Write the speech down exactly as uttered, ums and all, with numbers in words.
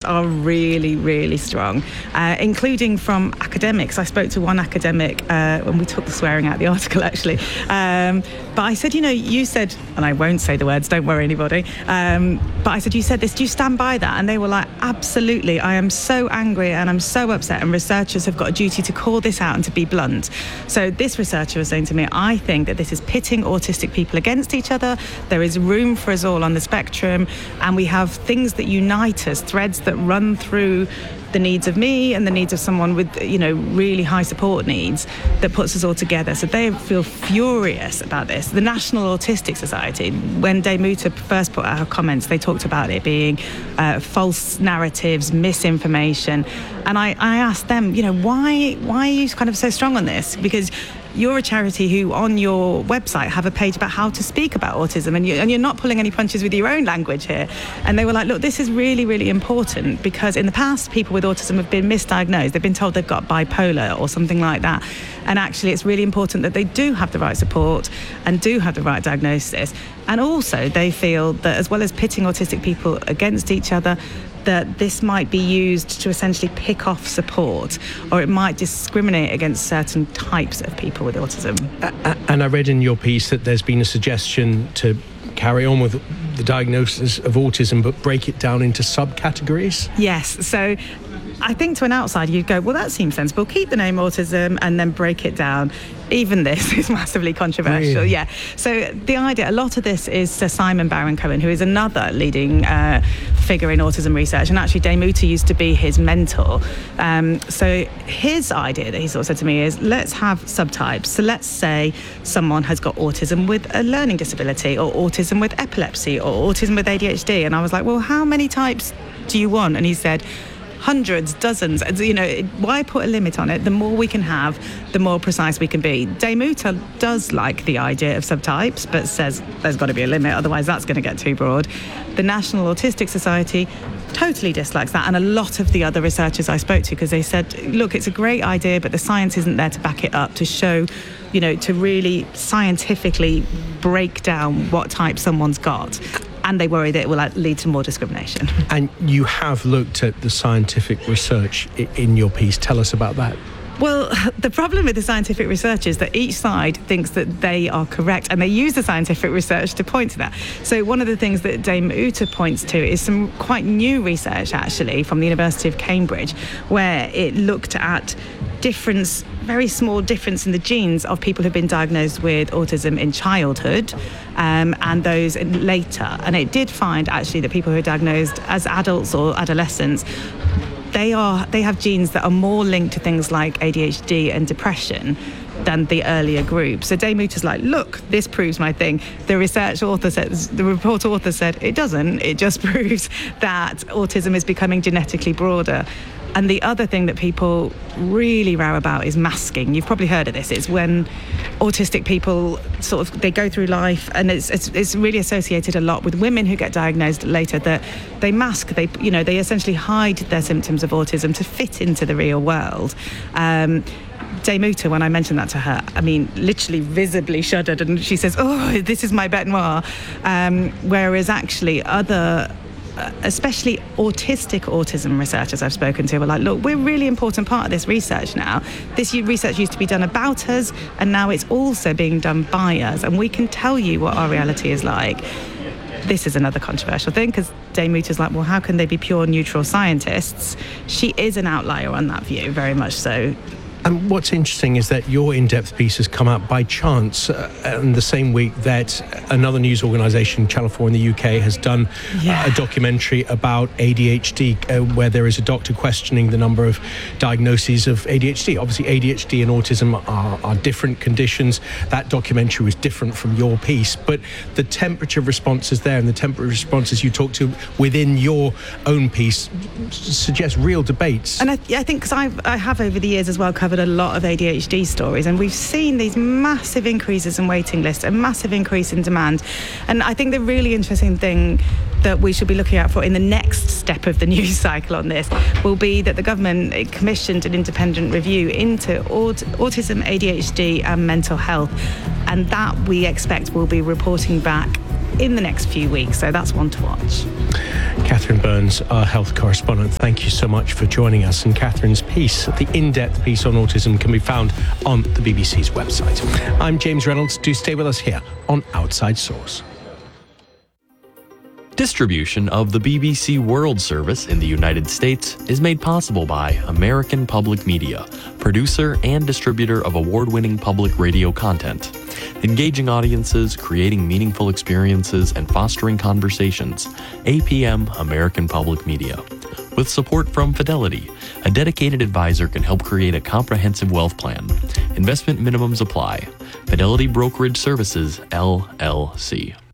are really, really strong, uh, including from academics. I spoke to one academic uh, when we took the swearing out of the article, actually. Um, but I said, you know, you said, and I won't say the words, don't worry anybody, um, but I said, you said this, do you stand by that? And they were like, absolutely, I am so angry and I'm so upset, and researchers have got a duty to call this out and to be blunt. So this researcher was saying to me, I think that this is pitting autistic people against each other. There is room for us all on the spectrum, and we have things that unite us, threads that run through the needs of me and the needs of someone with, you know, really high support needs, that puts us all together. So they feel furious about this. The National Autistic Society, when Daymutha first put out her comments, they talked about it being uh, false narratives, misinformation. And I, I asked them, you know, why why are you kind of so strong on this? Because you're a charity who on your website have a page about how to speak about autism, and, you, and you're not pulling any punches with your own language here. And they were like, look, this is really, really important, because in the past, people with autism have been misdiagnosed. They've been told they've got bipolar or something like that. And actually, it's really important that they do have the right support and do have the right diagnosis. And also, they feel that as well as pitting autistic people against each other, that this might be used to essentially pick off support, or it might discriminate against certain types of people with autism. And I read in your piece that there's been a suggestion to carry on with the diagnosis of autism, but break it down into subcategories? Yes. So I think to an outsider, you'd go, well, that seems sensible. Keep the name autism and then break it down. Even this is massively controversial. Really? Yeah. So the idea, a lot of this is Sir Simon Baron-Cohen, who is another leading uh, figure in autism research. And actually, Daymutha used to be his mentor. Um, so his idea that he sort of said to me is, let's have subtypes. So let's say someone has got autism with a learning disability, or autism with epilepsy, or autism with A D H D. And I was like, well, how many types do you want? And he said, hundreds, dozens. You know, why put a limit on it? The more we can have, the more precise we can be. Daymutha does like the idea of subtypes, but says there's got to be a limit, otherwise that's going to get too broad. The National Autistic Society totally dislikes that, and a lot of the other researchers I spoke to, because they said, look, it's a great idea, but the science isn't there to back it up, to show, you know, to really scientifically break down what type someone's got. And they worry that it will lead to more discrimination. And you have looked at the scientific research in your piece. Tell us about that. Well, the problem with the scientific research is that each side thinks that they are correct, and they use the scientific research to point to that. So one of the things that Daymutha points to is some quite new research, actually, from the University of Cambridge, where it looked at difference, very small difference in the genes of people who've been diagnosed with autism in childhood um, and those in later. And it did find, actually, that people who are diagnosed as adults or adolescents, they are they have genes that are more linked to things like A D H D and depression than the earlier group. So Daymutha's like, look, this proves my thing. The research author says, the report author said, it doesn't. It just proves that autism is becoming genetically broader. And the other thing that people really row about is masking. You've probably heard of this. It's when autistic people sort of, they go through life, and it's it's, it's really associated a lot with women who get diagnosed later, that they mask, they you know, they essentially hide their symptoms of autism to fit into the real world. Um, Daymutha, when I mentioned that to her, I mean, literally visibly shuddered, and she says, oh, this is my bête noire. Um, whereas actually other especially autistic autism researchers I've spoken to were like, look, we're a really important part of this research now. This research used to be done about us, and now it's also being done by us, and we can tell you what our reality is like. This is another controversial thing, because Daymutha's like, well, how can they be pure neutral scientists? She is an outlier on that view, very much so. And what's interesting is that your in-depth piece has come out by chance uh, in the same week that another news organisation, Channel four in the U K, has done yeah. uh, a documentary about A D H D, uh, where there is a doctor questioning the number of diagnoses of A D H D. Obviously, A D H D and autism are, are different conditions. That documentary was different from your piece, but the temperature responses there and the temperature responses you talk to within your own piece suggest real debates. And I, I think, because I I have over the years as well covered a lot of A D H D stories, and we've seen these massive increases in waiting lists, a massive increase in demand. And I think the really interesting thing that we should be looking out for in the next step of the news cycle on this will be that the government commissioned an independent review into aut- autism, A D H D and mental health, and that we expect will be reporting back in the next few weeks. So that's one to watch. Catherine Burns, our health correspondent, thank you so much for joining us. And Catherine's piece, the in-depth piece on autism, can be found on the B B C's website. I'm James Reynolds. Do stay with us here on Outside Source. Distribution of the B B C World Service in the United States is made possible by American Public Media, producer and distributor of award-winning public radio content. Engaging audiences, creating meaningful experiences, and fostering conversations. A P M American Public Media. With support from Fidelity, a dedicated advisor can help create a comprehensive wealth plan. Investment minimums apply. Fidelity Brokerage Services, L L C.